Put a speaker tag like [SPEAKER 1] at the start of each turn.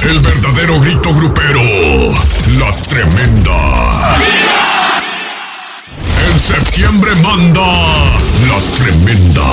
[SPEAKER 1] El verdadero grito grupero. La Tremenda. En septiembre manda La Tremenda.